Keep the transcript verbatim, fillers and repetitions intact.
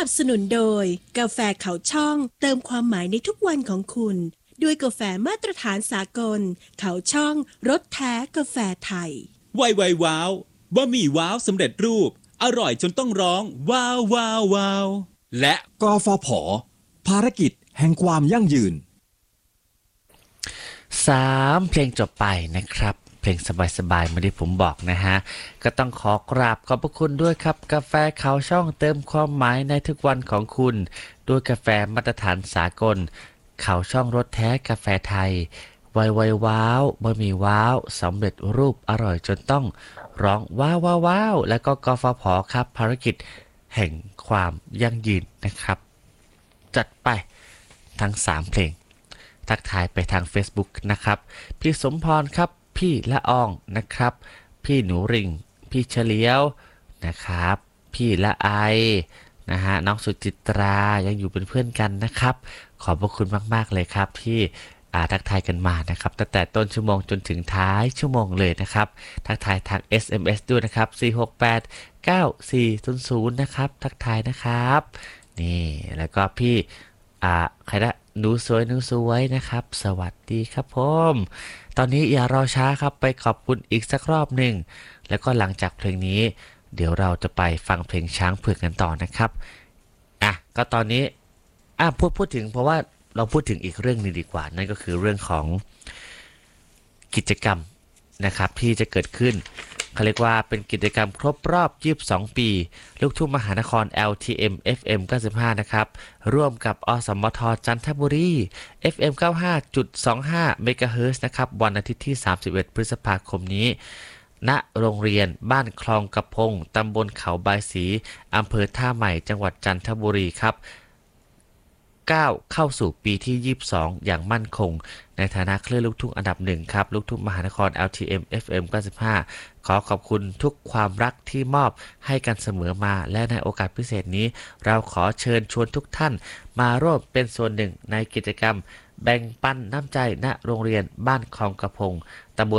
นับสนุนโดยกาแฟเขาช่องเติมความหมายในทุกวันของคุณด้วยกาแฟมาตรฐานสากลเขาช่องรสแท้กาแฟไทยไวไวว้าวบะหมี่ว้าวสำเร็จรูปอร่อยจนต้องร้องว้าวว้าวว้าวและกฟผ.ภารกิจแห่งความยั่งยืนสามเพลงจบไปนะครับเพลงสบายๆเหมือนที่ผมบอกนะฮะก็ต้องขอกราบขอบพระคุณด้วยครับกาแฟเขาช่องเติมความหมายในทุกวันของคุณด้วยกาแฟมาตรฐานสากลเขาช่องรสแท้กาแฟไทยไวไวว้าวบะหมี่ว้าวสำเร็จรูปอร่อยจนต้องร้องว้าวว้าวว้าวแล้วก็กฟผ.ครับภารกิจแห่งความยั่งยืนนะครับจัดไปทั้งสามเพลงทักทายไปทาง Facebook นะครับพี่สมพรครับพี่ละอองนะครับพี่หนูริงพี่เฉลียวนะครับพี่ละไอนะฮะน้องสุจิตรายังอยู่เป็นเพื่อนกันนะครับขอบพระคุณมากๆเลยครับที่อ่าทักทายกันมานะครับตั้งแต่ต้นชั่วโมงจนถึงท้ายชั่วโมงเลยนะครับทักทายทาง เอส เอ็ม เอส ด้วยนะครับสี่หกแปด เก้าสี่ศูนย์ศูนย์นะครับทักทายนะครับนี่แล้วก็พี่อ่าใครนะหนูสวยหนูสวยนะครับสวัสดีครับผมตอนนี้อย่ารอช้าครับไปขอบคุณอีกสักรอบหนึ่งแล้วก็หลังจากเพลงนี้เดี๋ยวเราจะไปฟังเพลงช้างเผือกกันต่อนะครับอ่ะก็ตอนนี้อ่ะพูดพูดถึงเพราะว่าเราพูดถึงอีกเรื่องนึงดีกว่านั่นก็คือเรื่องของกิจกรรมนะครับที่จะเกิดขึ้นเขาเรียกว่าเป็นกิจกรรมครบรอบยี่สิบสองปีลูกทุ่งมหานคร แอล ที เอ็ม เอฟ เอ็ม เก้าสิบห้านะครับร่วมกับอสมทจันทบุรี เอฟ เอ็ม เก้าสิบห้าจุดสองห้า เมกะเฮิรตซ์นะครับวันอาทิตย์ที่สามสิบเอ็ดพฤษภาคมนี้ณโรงเรียนบ้านคลองกระพงตำบลเขาบายศรีอำเภอท่าใหม่จังหวัดจันทบุรีครับก้าวเข้าสู่ปีที่ยี่สิบสองอย่างมั่นคงในฐานะคลื่นลูกทุ่งอันดับหนึ่งครับลูกทุ่งมหานคร แอล ที เอ็ม เอฟ เอ็ม เก้าสิบห้าขอขอบคุณทุกความรักที่มอบให้กันเสมอมาและในโอกาสพิเศษนี้เราขอเชิญชวนทุกท่านมาร่วมเป็นส่วนหนึ่งในกิจกรรมแบ่งปันน้ำใจณโรงเรียนบ้านคลองกระพงตำบ